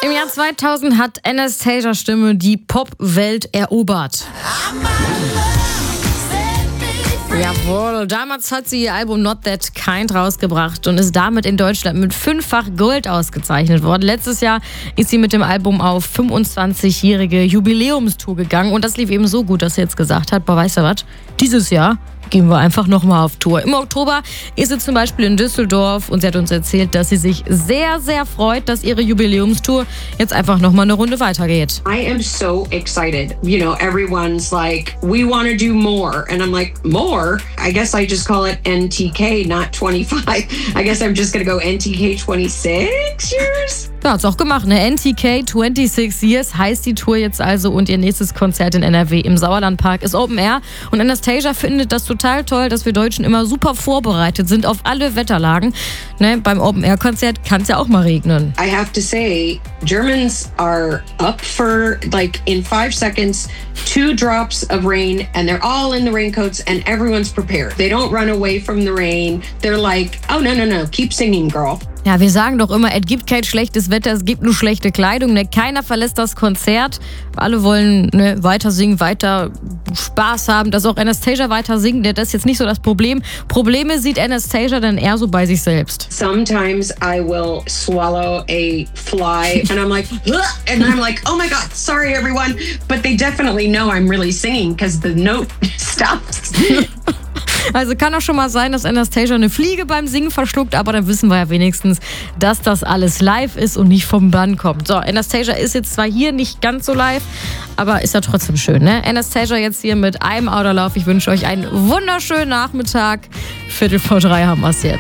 Im Jahr 2000 hat Anastasia Stimme die Popwelt erobert. Jawohl, damals hat sie ihr Album Not That Kind rausgebracht und ist damit in Deutschland mit 5-fach Gold ausgezeichnet worden. Letztes Jahr ist sie mit dem Album auf 25-jährige Jubiläumstour gegangen und das lief eben so gut, dass sie jetzt gesagt hat, boah, weißt du was, dieses Jahr gehen wir einfach nochmal auf Tour. Im Oktober ist sie zum Beispiel in Düsseldorf und sie hat uns erzählt, dass sie sich sehr, sehr freut, dass ihre Jubiläumstour jetzt einfach nochmal eine Runde weitergeht. I am so excited. You know, everyone's like, we want to do more. And I'm like, more? I guess I just call it NTK, not 25. I guess I'm just going to go NTK 26 years? Ja, hat's auch gemacht, ne? NTK 26 Years heißt die Tour jetzt also und ihr nächstes Konzert in NRW im Sauerlandpark ist Open Air. Und Anastasia findet das total toll, dass wir Deutschen immer super vorbereitet sind auf alle Wetterlagen. Ne? Beim Open Air Konzert kann es ja auch mal regnen. I have to say, Germans are up for, like, in 5 seconds, 2 drops of rain, and they're all in the raincoats, and everyone's prepared. They don't run away from the rain. They're like, oh, no, keep singing, girl. Ja, wir sagen doch immer, es gibt kein schlechtes Wetter, es gibt nur schlechte Kleidung. Ne? Keiner verlässt das Konzert. Alle wollen weiter singen, weiter Spaß haben, dass auch Anastasia weiter singt. Das ist jetzt nicht so das Problem. Probleme sieht Anastasia dann eher so bei sich selbst. Sometimes I will swallow a fly and I'm like, ugh, and I'm like, oh my God, sorry everyone. But they definitely know I'm really singing because the note stops. Also kann auch schon mal sein, dass Anastasia eine Fliege beim Singen verschluckt, aber dann wissen wir ja wenigstens, dass das alles live ist und nicht vom Band kommt. So, Anastasia ist jetzt zwar hier nicht ganz so live, aber ist ja trotzdem schön, ne? Anastasia jetzt hier mit I'm Out of Love. Ich wünsche euch einen wunderschönen Nachmittag. 2:45 haben wir es jetzt.